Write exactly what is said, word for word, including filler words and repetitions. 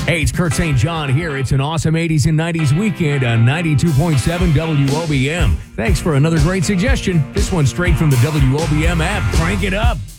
Hey, it's Kurt Saint John here. It's an awesome eighties and nineties weekend on ninety-two point seven W O B M. Thanks for another great suggestion. This one's straight from the W O B M app. Crank it up.